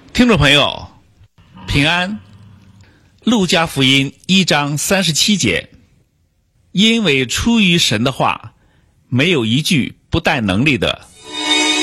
听众朋友，平安。路加福音1章37节，因为出于神的话，没有一句不带能力的